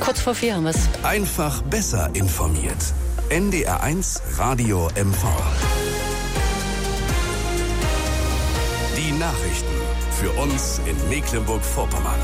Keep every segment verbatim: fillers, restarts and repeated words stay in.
Kurz vor vier haben wir es. Einfach besser informiert. N D R eins Radio M V. Die Nachrichten für uns in Mecklenburg-Vorpommern.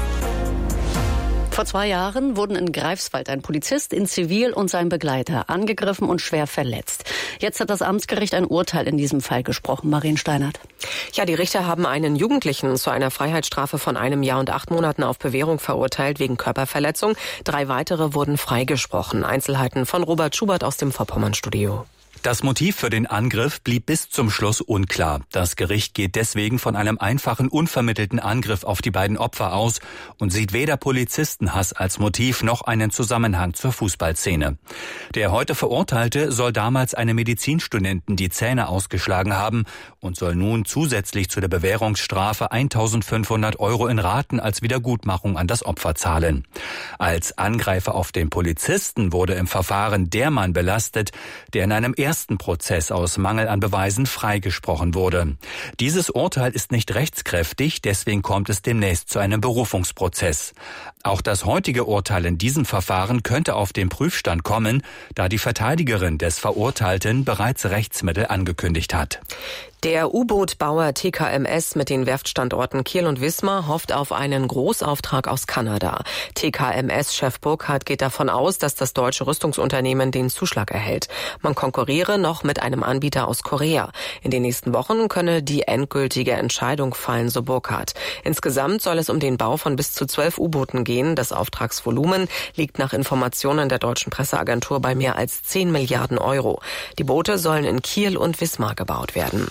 Vor zwei Jahren wurden in Greifswald ein Polizist in Zivil und sein Begleiter angegriffen und schwer verletzt. Jetzt hat das Amtsgericht ein Urteil in diesem Fall gesprochen. Marien Steinert. Ja, die Richter haben einen Jugendlichen zu einer Freiheitsstrafe von einem Jahr und acht Monaten auf Bewährung verurteilt wegen Körperverletzung. Drei weitere wurden freigesprochen. Einzelheiten von Robert Schubert aus dem Vorpommern-Studio. Das Motiv für den Angriff blieb bis zum Schluss unklar. Das Gericht geht deswegen von einem einfachen, unvermittelten Angriff auf die beiden Opfer aus und sieht weder Polizistenhass als Motiv noch einen Zusammenhang zur Fußballszene. Der heute Verurteilte soll damals einem Medizinstudenten die Zähne ausgeschlagen haben und soll nun zusätzlich zu der Bewährungsstrafe eintausendfünfhundert Euro in Raten als Wiedergutmachung an das Opfer zahlen. Als Angreifer auf den Polizisten wurde im Verfahren der Mann belastet, der in einem ersten Prozess aus Mangel an Beweisen freigesprochen wurde. Dieses Urteil ist nicht rechtskräftig, deswegen kommt es demnächst zu einem Berufungsprozess. Auch das heutige Urteil in diesem Verfahren könnte auf den Prüfstand kommen, da die Verteidigerin des Verurteilten bereits Rechtsmittel angekündigt hat. Der U-Boot-Bauer T K M S mit den Werftstandorten Kiel und Wismar hofft auf einen Großauftrag aus Kanada. T K M S-Chef Burkhardt geht davon aus, dass das deutsche Rüstungsunternehmen den Zuschlag erhält. Man konkurriere noch mit einem Anbieter aus Korea. In den nächsten Wochen könne die endgültige Entscheidung fallen, so Burkhardt. Insgesamt soll es um den Bau von bis zu zwölf U-Booten gehen. Das Auftragsvolumen liegt nach Informationen der deutschen Presseagentur bei mehr als zehn Milliarden Euro. Die Boote sollen in Kiel und Wismar gebaut werden.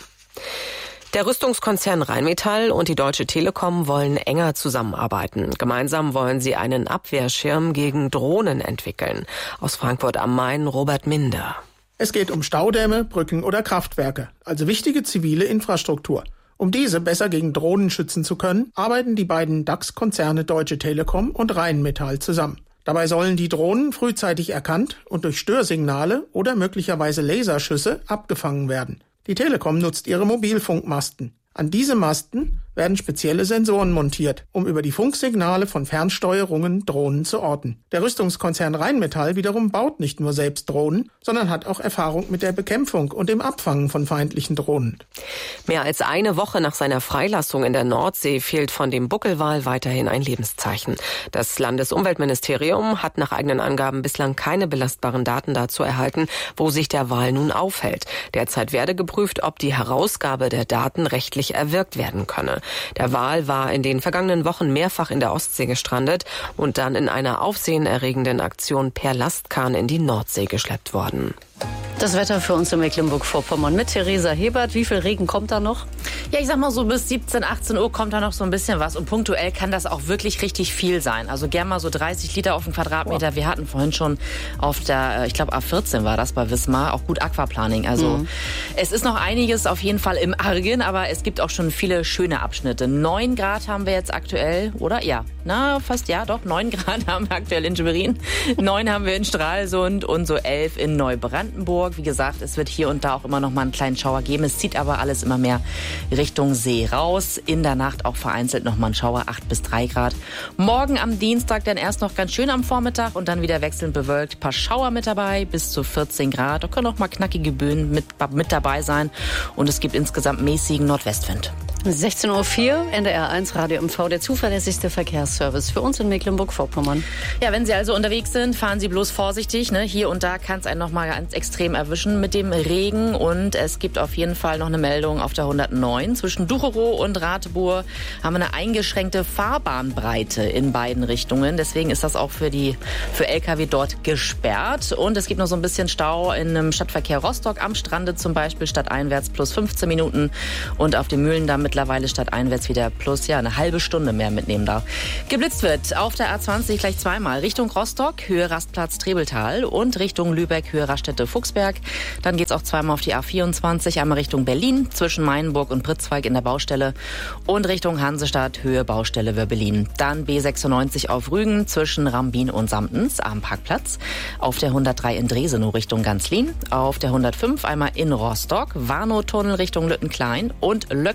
Der Rüstungskonzern Rheinmetall und die Deutsche Telekom wollen enger zusammenarbeiten. Gemeinsam wollen sie einen Abwehrschirm gegen Drohnen entwickeln. Aus Frankfurt am Main Robert Minder. Es geht um Staudämme, Brücken oder Kraftwerke, also wichtige zivile Infrastruktur. Um diese besser gegen Drohnen schützen zu können, arbeiten die beiden DAX-Konzerne Deutsche Telekom und Rheinmetall zusammen. Dabei sollen die Drohnen frühzeitig erkannt und durch Störsignale oder möglicherweise Laserschüsse abgefangen werden. Die Telekom nutzt ihre Mobilfunkmasten. An diese Masten werden spezielle Sensoren montiert, um über die Funksignale von Fernsteuerungen Drohnen zu orten. Der Rüstungskonzern Rheinmetall wiederum baut nicht nur selbst Drohnen, sondern hat auch Erfahrung mit der Bekämpfung und dem Abfangen von feindlichen Drohnen. Mehr als eine Woche nach seiner Freilassung in der Nordsee fehlt von dem Buckelwal weiterhin ein Lebenszeichen. Das Landesumweltministerium hat nach eigenen Angaben bislang keine belastbaren Daten dazu erhalten, wo sich der Wal nun aufhält. Derzeit werde geprüft, ob die Herausgabe der Daten rechtlich erwirkt werden könne. Der Wal war in den vergangenen Wochen mehrfach in der Ostsee gestrandet und dann in einer aufsehenerregenden Aktion per Lastkahn in die Nordsee geschleppt worden. Das Wetter für uns in Mecklenburg-Vorpommern mit Theresa Hebert. Wie viel Regen kommt da noch? Ja, ich sag mal so bis siebzehn, achtzehn Uhr kommt da noch so ein bisschen was. Und punktuell kann das auch wirklich richtig viel sein. Also gern mal so dreißig Liter auf den Quadratmeter. Wow. Wir hatten vorhin schon auf der, ich glaube A vierzehn war das bei Wismar, auch gut Aquaplaning. Also mhm. es ist noch einiges auf jeden Fall im Argen, aber es gibt auch schon viele schöne Abschnitte. Neun Grad haben wir jetzt aktuell, oder? Ja, na fast ja, doch. Neun Grad haben wir aktuell in Schwerin. Neun haben wir in Stralsund und so elf in Neubrandenburg. Wie gesagt, es wird hier und da auch immer noch mal einen kleinen Schauer geben. Es zieht aber alles immer mehr Richtung See raus. In der Nacht auch vereinzelt noch mal ein Schauer, acht bis drei Grad. Morgen am Dienstag dann erst noch ganz schön am Vormittag und dann wieder wechselnd bewölkt. Ein paar Schauer mit dabei, bis zu vierzehn Grad. Da können auch mal knackige Böen mit, mit dabei sein. Und es gibt insgesamt mäßigen Nordwestwind. sechzehn Uhr vier, N D R eins Radio M V, der zuverlässigste Verkehrsservice für uns in Mecklenburg-Vorpommern. Ja, wenn Sie also unterwegs sind, fahren Sie bloß vorsichtig. Ne? Hier und da kann es einen noch mal ganz extrem erwischen mit dem Regen. Und es gibt auf jeden Fall noch eine Meldung auf der hundertneun. Zwischen Ducherow und Ratibor haben wir eine eingeschränkte Fahrbahnbreite in beiden Richtungen. Deswegen ist das auch für die für L K W dort gesperrt. Und es gibt noch so ein bisschen Stau in einem Stadtverkehr Rostock am Strande zum Beispiel, stadteinwärts plus fünfzehn Minuten. Und auf dem Mühlendamm mittlerweile stadteinwärts wieder plus ja eine halbe Stunde mehr mitnehmen darf. Geblitzt wird auf der A zwanzig gleich zweimal. Richtung Rostock, Höhe Rastplatz Trebeltal und Richtung Lübeck, Höhe Raststätte Fuchsberg. Dann geht's auch zweimal auf die A vierundzwanzig, einmal Richtung Berlin, zwischen Mainburg und Pritzwalk in der Baustelle und Richtung Hansestadt, Höhe Baustelle Wörbelin. Dann B sechsundneunzig auf Rügen, zwischen Rambin und Samtens am Parkplatz. Auf der hundertdrei in Dresenow Richtung Ganzlin. Auf der hundertfünf einmal in Rostock, Warnow-Tunnel Richtung Lüttenklein und Löcknitz Richtung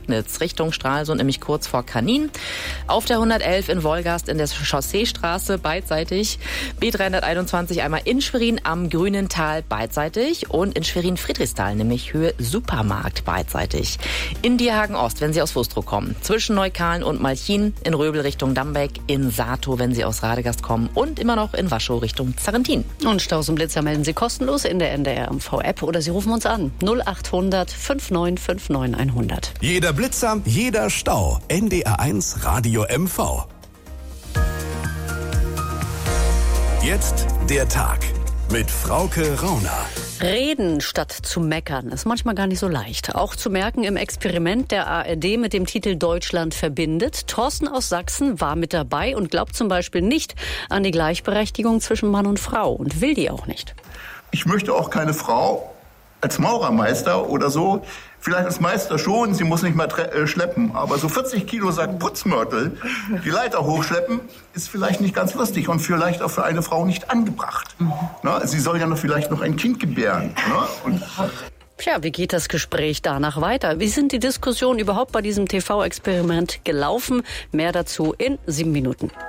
Richtung Stralsund, nämlich kurz vor Kanin. Auf der hundertelf in Wolgast in der Chausseestraße beidseitig. B dreihunderteinundzwanzig einmal in Schwerin am Grünental beidseitig und in Schwerin-Friedrichsthal, nämlich Höhe Supermarkt beidseitig. In Dierhagen Ost, wenn Sie aus Wustrow kommen. Zwischen Neukahlen und Malchin, in Röbel Richtung Dambeck, in Sato, wenn Sie aus Radegast kommen und immer noch in Waschow Richtung Zarrentin. Und Staus und Blitzer melden Sie kostenlos in der N D R M V-App oder Sie rufen uns an. null achthundert fünfundneunzig neunundfünfzig hundert. Jeder Blitzer, jeder Stau. N D R eins Radio M V. Jetzt der Tag mit Frauke Rauner. Reden statt zu meckern ist manchmal gar nicht so leicht. Auch zu merken im Experiment der A R D mit dem Titel Deutschland verbindet. Thorsten aus Sachsen war mit dabei und glaubt zum Beispiel nicht an die Gleichberechtigung zwischen Mann und Frau und will die auch nicht. Ich möchte auch keine Frau als Maurermeister oder so. Vielleicht als Meister schon, sie muss nicht mal tre- äh, schleppen. Aber so vierzig Kilo Sack Putzmörtel, die Leiter hochschleppen, ist vielleicht nicht ganz lustig und vielleicht auch für eine Frau nicht angebracht. Na, sie soll ja noch vielleicht noch ein Kind gebären. Na? Und Tja, wie geht das Gespräch danach weiter? Wie sind die Diskussionen überhaupt bei diesem T V-Experiment gelaufen? Mehr dazu in sieben Minuten.